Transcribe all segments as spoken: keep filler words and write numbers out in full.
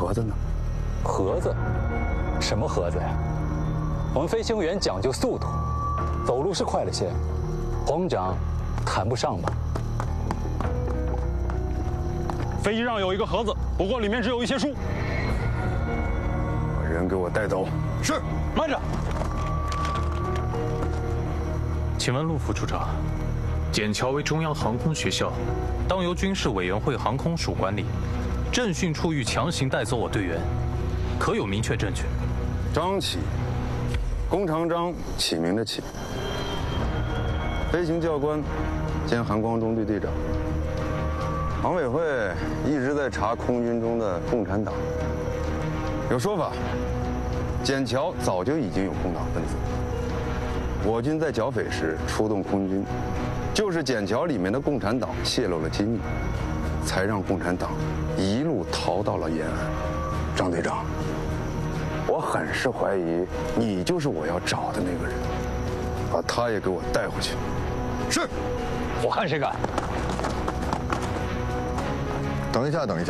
盒子呢？ 盒子？什么盒子呀？我们飞行员讲究速度，走路是快了些，皇长谈不上吧？ 飞机上有一个盒子，不过里面只有一些书。 把人给我带走。 是，慢着。 请问陆副处长，笕桥为中央航空学校，当由军事委员会航空署管理。政训处欲强行带走我队员，可有明确证据？ 张启，弓长张，启明的启，飞行教官兼韩光中队队长。航委会一直在查空军中的共产党。有说法，笕桥早就已经有空党分子。我军在剿匪时出动空军，就是笕桥里面的共产党泄露了机密，才让共产党一路逃到了延安。张队长，我很是怀疑你就是我要找的那个人，把他也给我带回去。 是， 我看谁敢！ 等一下，等一下，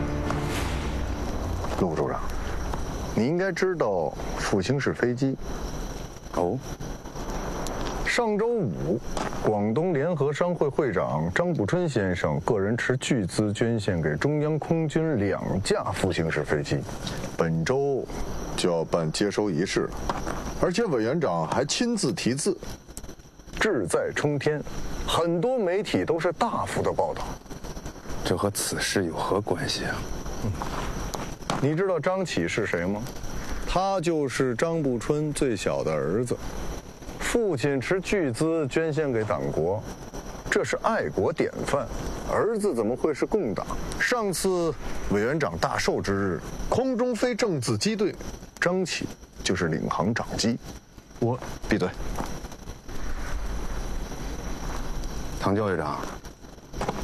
陆处长，你应该知道复兴式飞机。 哦。 上周五，广东联合商会会长张步春先生个人持巨资捐献给中央空军两架复兴式飞机，本周就要办接收仪式了，而且委员长还亲自题字，志在冲天，很多媒体都是大幅的报道。 这和此事有何关系啊？ 嗯，你知道张启是谁吗？他就是张步春最小的儿子。父亲持巨资捐献给党国，这是爱国典范。儿子怎么会是共党？上次委员长大寿之日，空中飞正字机队，张启就是领航长机。我闭嘴。 唐教学长。